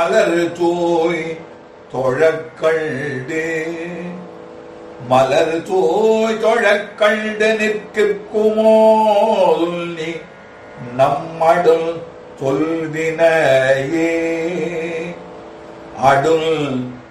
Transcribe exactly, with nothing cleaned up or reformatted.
மலர் தூய் தொழக்கண்டு மலர் தூய் தொழக்கண்டு நிற்குமோதுல் நீ நம்மடுல் தொல்வினையே அடுல்